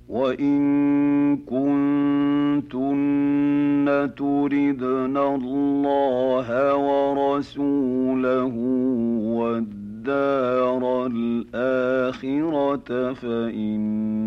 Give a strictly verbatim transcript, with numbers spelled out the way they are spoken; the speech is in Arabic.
وإن كنتن تردن الله ورسوله والدار الآخرة فإن